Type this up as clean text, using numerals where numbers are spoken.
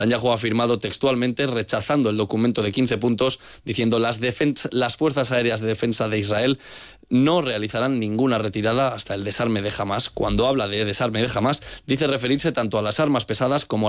Netanyahu ha afirmado textualmente, rechazando el documento de 15 puntos, diciendo las fuerzas aéreas de defensa de Israel no realizarán ninguna retirada hasta el desarme de Hamás. Cuando habla de desarme de Hamás, dice referirse tanto a las armas pesadas como a